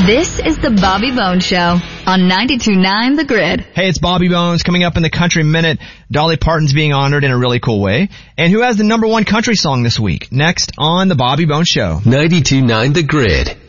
This is the Bobby Bones Show on 92.9 The Grid. Hey, it's Bobby Bones. Coming up in the Country Minute, Dolly Parton's being honored in a really cool way. And who has the #1 country song this week? Next on the Bobby Bones Show. 92.9 The Grid.